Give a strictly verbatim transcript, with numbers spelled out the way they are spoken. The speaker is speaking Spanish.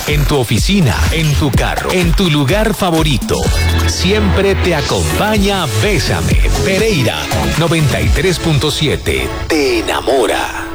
En tu oficina, en tu carro, en tu lugar favorito. Siempre te acompaña Bésame. Pereira noventa y tres punto siete. Te enamora.